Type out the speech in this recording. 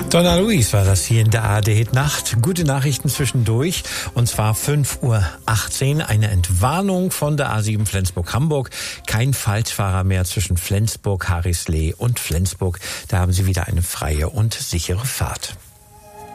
Donna Luis war das hier in der ARD-Nacht. Gute Nachrichten zwischendurch. Und zwar 5:18 Uhr. Eine Entwarnung von der A7 Flensburg-Hamburg. Kein Falschfahrer mehr zwischen Flensburg, Harrislee und Flensburg. Da haben Sie wieder eine freie und sichere Fahrt.